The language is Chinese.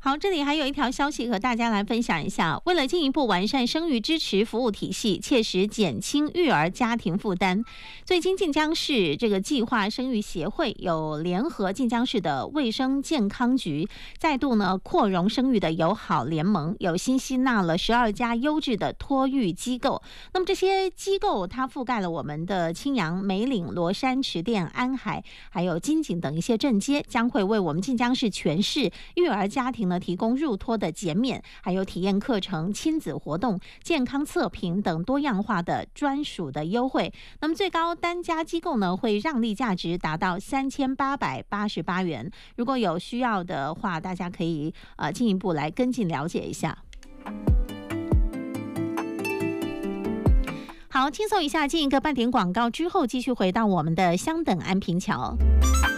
好，这里还有一条消息和大家来分享一下。为了进一步完善生育支持服务体系，切实减轻育儿家庭负担，最近晋江市这个计划生育协会有联合晋江市的卫生健康局，再度呢扩容生育的友好联盟，有新吸纳了12家优质的托育机构。那么这些机构它覆盖了我们的青阳、梅岭、罗山、池店、安海，还有金井等一些镇街，将会为我们晋江市全市育儿家庭呢提供入托的减免，还有体验课程、亲子活动、健康测评等多样化的专属的优惠。那么最高单家机构呢会让利价值达到3888元。如果有需要的话，大家可以进一步来跟进了解一下。好，轻松一下，进一个半点广告之后，继续回到我们的香等安平桥。